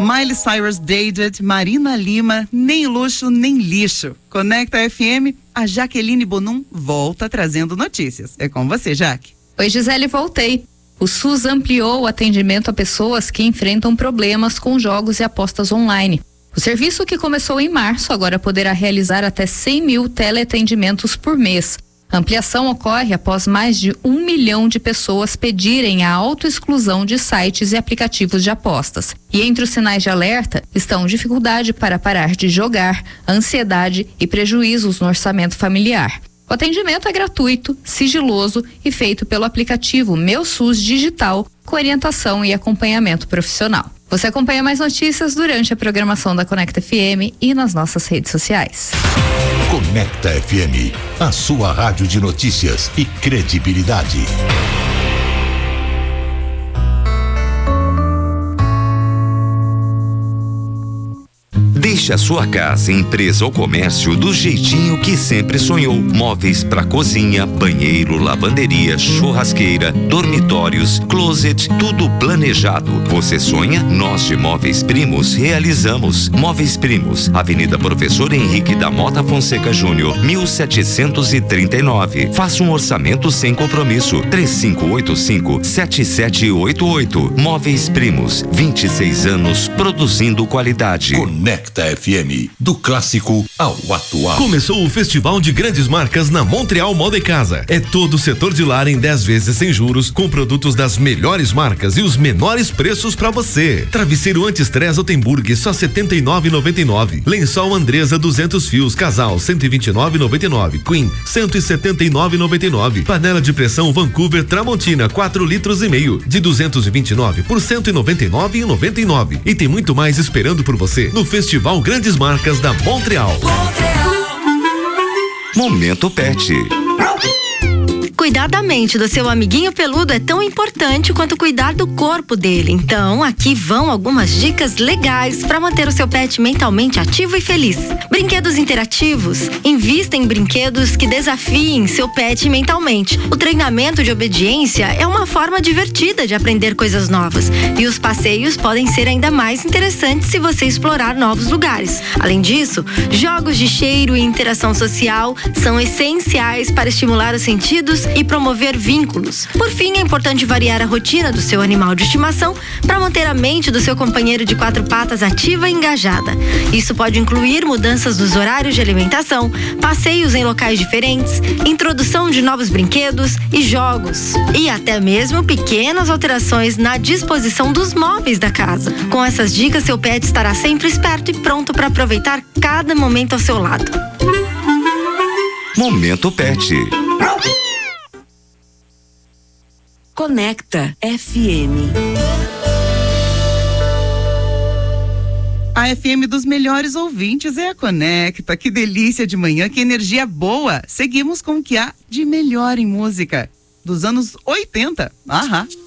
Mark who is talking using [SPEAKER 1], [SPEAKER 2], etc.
[SPEAKER 1] Miley Cyrus, Dated, Marina Lima, nem luxo, nem lixo. Conecta FM, a Jaqueline Bonum volta trazendo notícias. É com você, Jaque.
[SPEAKER 2] Oi, Gisele, voltei. O SUS ampliou o atendimento a pessoas que enfrentam problemas com jogos e apostas online. O serviço, que começou em março, agora poderá realizar até 100 mil teleatendimentos por mês. A ampliação ocorre após mais de 1 milhão de pessoas pedirem a autoexclusão de sites e aplicativos de apostas. E entre os sinais de alerta estão dificuldade para parar de jogar, ansiedade e prejuízos no orçamento familiar. O atendimento é gratuito, sigiloso e feito pelo aplicativo Meu SUS Digital, com orientação e acompanhamento profissional. Você acompanha mais notícias durante a programação da Conecta FM e nas nossas redes sociais.
[SPEAKER 3] Conecta FM, a sua rádio de notícias e credibilidade.
[SPEAKER 4] Deixe a sua casa, empresa ou comércio do jeitinho que sempre sonhou. Móveis para cozinha, banheiro, lavanderia, churrasqueira, dormitórios, closet, tudo planejado. Você sonha? Nós de Móveis Primos realizamos. Móveis Primos, Avenida Professor Henrique da Mota Fonseca Júnior, 1739. Faça um orçamento sem compromisso. 3585-7788. Móveis Primos, 26 anos produzindo qualidade.
[SPEAKER 3] Conecta FM, do clássico ao atual.
[SPEAKER 5] Começou o Festival de Grandes Marcas na Montreal Moda e Casa. É todo o setor de lar em 10 vezes sem juros, com produtos das melhores marcas e os menores preços para você. Travesseiro anti-estresse Altenburg, só R$79,99. Lençol Andresa 200 fios, casal, R$129,99. Queen, R$179,99. Panela de pressão Vancouver Tramontina, 4,5 litros, de 229 por R$199,99. E tem muito mais esperando por você no Festival Grandes Marcas da Montreal.
[SPEAKER 4] Momento Pet.
[SPEAKER 6] Cuidar da mente do seu amiguinho peludo é tão importante quanto cuidar do corpo dele. Então, aqui vão algumas dicas legais para manter o seu pet mentalmente ativo e feliz. Brinquedos interativos. Invista em brinquedos que desafiem seu pet mentalmente. O treinamento de obediência é uma forma divertida de aprender coisas novas. E os passeios podem ser ainda mais interessantes se você explorar novos lugares. Além disso, jogos de cheiro e interação social são essenciais para estimular os sentidos e promover vínculos. Por fim, é importante variar a rotina do seu animal de estimação para manter a mente do seu companheiro de 4 patas ativa e engajada. Isso pode incluir mudanças nos horários de alimentação, passeios em locais diferentes, introdução de novos brinquedos e jogos, e até mesmo pequenas alterações na disposição dos móveis da casa. Com essas dicas, seu pet estará sempre esperto e pronto para aproveitar cada momento ao seu lado.
[SPEAKER 4] Momento Pet.
[SPEAKER 7] Conecta FM.
[SPEAKER 1] A FM dos melhores ouvintes é a Conecta. Que delícia de manhã, que energia boa. Seguimos com o que há de melhor em música dos anos 80. Aham.